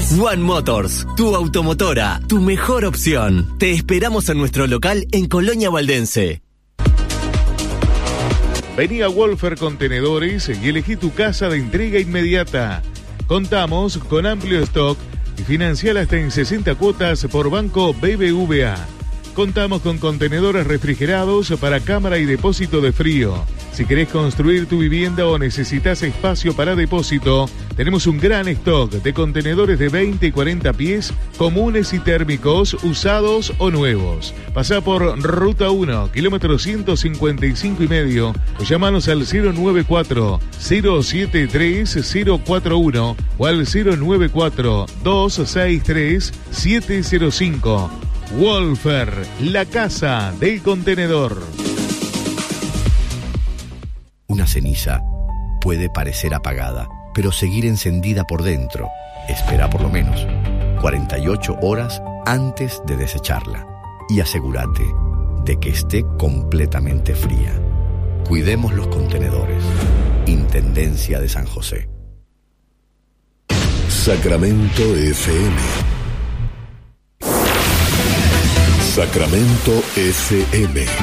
One Motors, tu automotora, tu mejor opción. Te esperamos en nuestro local en Colonia Valdense. Vení a Wolfer Contenedores y elegí tu casa de entrega inmediata. Contamos con amplio stock y financiar hasta en 60 cuotas por Banco BBVA. Contamos con contenedores refrigerados para cámara y depósito de frío. Si querés construir tu vivienda o necesitas espacio para depósito, tenemos un gran stock de contenedores de 20 y 40 pies, comunes y térmicos, usados o nuevos. Pasá por Ruta 1, kilómetro 155,5, o llamanos al 094-073-041 o al 094-263-705. Wolfer, la casa del contenedor. Una ceniza puede parecer apagada, pero seguir encendida por dentro. Espera por lo menos 48 horas antes de desecharla y asegúrate de que esté completamente fría. Cuidemos los contenedores. Intendencia de San José. Sacramento FM. Sacramento FM.